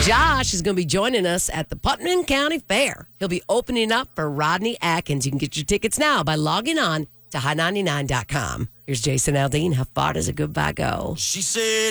Josh is going to be joining us at the Putnam County Fair. He'll be opening up for Rodney Atkins. You can get your tickets now by logging on to high99.com. Here's Jason Aldean. How far does a goodbye go? She said